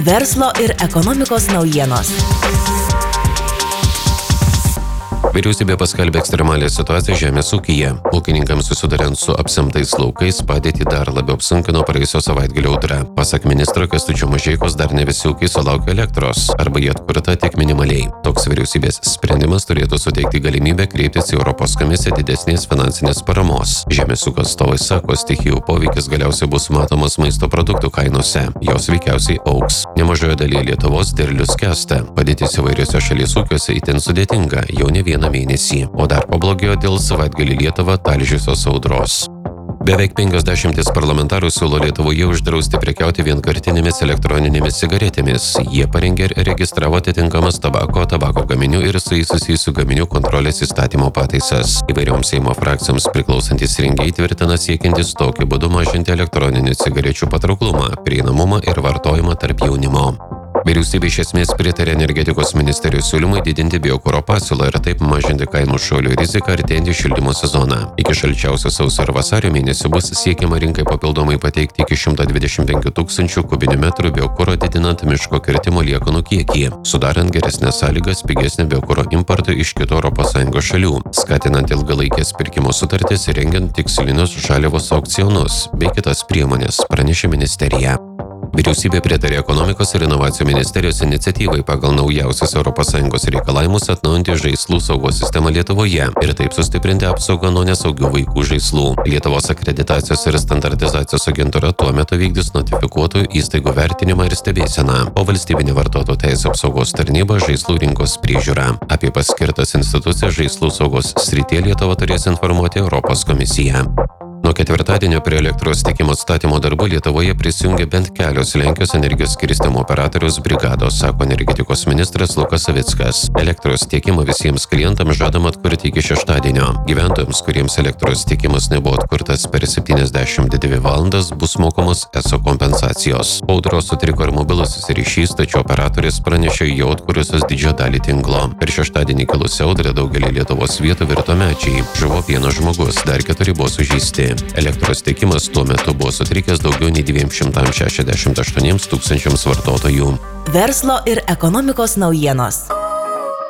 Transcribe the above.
Verslo ir ekonomikos naujienos. Vyriausybė paskelbė ekstremalią situaciją žemės ūkyje. Ūkininkams susiduriant su apsemtais laukais padėtį dar labiau apsunkino praėjusio savaitgalio audra. Pasak ministro Kęstučio Mažeikos, dar ne visi ūkiai sulaukia elektros arba jie atkurta tik minimaliai. Toks vyriausybės sprendimas turėtų suteikti galimybę kreiptis į Europos komisiją didesnės finansinės paramos. Žemės ūkio atstovai sako, stichijų poveikis galiausiai bus matomas maisto produktų kainose. Jos veikiausiai augs. Nemažoje dalyje Lietuvos derlius skęsta. Padėtis įvairiose šalies ūkiuose itin sudėtinga jau ne vieną mėnesį, o dar pablogėjo dėl savaitgalį Lietuvą talžiusios audros. Beveik 50 parlamentarų siūlo Lietuvoje uždrausti prekiauti vienkartinėmis elektroninėmis cigaretėmis. Jie parengė ir registravo atitinkamas tabako gaminių ir su jais susijusių gaminių kontrolės įstatymo pataisas. Įvairioms Seimo frakcijoms priklausantis rengėjai tvirtina siekiantis tokiu būdu mažinti elektroninių cigarečių patrauklumą, prieinamumą ir vartojimą tarp jaunimo. Vyriausybė iš esmės pritarė energetikos ministerijos siūlymui didinti biokuro pasiūlą ir taip mažinti kainų šuolių riziką artėjantį šildymo sezoną. Iki šalčiausio sausio ir vasario mėnesio bus siekiama rinkai papildomai pateikti iki 125 000 kubinių metrų biokuro didinant miško kirtimo liekanų kiekį, sudarant geresnės sąlygas pigesnį biokuro importui iš kitų ES šalių, skatinant ilgalaikės pirkimo sutartis ir rengiant tikslinius žaliavos aukcionus bei kitas priemonės, pranešė ministerija. Vyriausybė pritarė ekonomikos ir inovacijų ministerijos iniciatyvai pagal naujausius ES reikalavimus atnaujinti žaislų saugos sistemą Lietuvoje ir taip sustiprinti apsaugą nuo nesaugių vaikų žaislų. Lietuvos akreditacijos ir standartizacijos agentūra tuo metu vykdys notifikuotų įstaigų vertinimą ir stebėseną, o valstybinė vartotojų teisių apsaugos tarnyba žaislų rinkos priežiūrą. Apie paskirtas institucijas žaislų saugos srityje Lietuva turės informuoti Europos komisiją. Nuo ketvirtadienio prie elektros tiekimo atstatymo darbų Lietuvoje prisijungė bent kelios Lenkijos energijos skirstymo operatoriaus brigados, sako energetikos ministras Lukas Savickas. Elektros tiekimą visiems klientams žadama atkurti iki šeštadienio. Gyventojams, kuriems elektros tiekimas nebuvo atkurtas per 72 valandas, bus mokamos ESO kompensacijos. Po audros sutriko ir mobilusis ryšys, tačiau operatorius pranešė jau atkūrusios didžiąją dalį tinklo. Per šeštadienį kilusią audrą daugelį Lietuvos vietų virto medžiai. Žuvo vienas žmogus, dar 4 buvo sužeisti. Elektros tiekimas tuo metu buvo sutrikęs daugiau nei 268 000 vartotojų. Verslo ir ekonomikos naujienos.